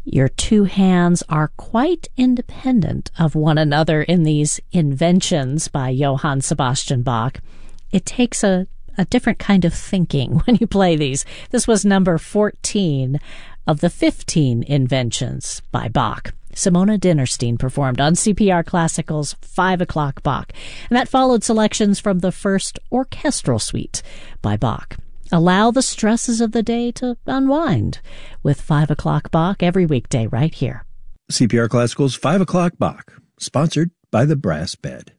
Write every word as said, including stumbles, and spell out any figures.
Your two hands are quite independent of one another in these inventions by Johann Sebastian Bach. It takes a, a different kind of thinking when you play these. This was number fourteen of the fifteen inventions by Bach. Simona Dinnerstein performed on C P R Classical's Five O'Clock Bach. And that followed selections from the first orchestral suite by Bach. Allow the stresses of the day to unwind with Five O'Clock Bach every weekday right here. C P R Classical's Five O'Clock Bach, sponsored by the Brass Bed.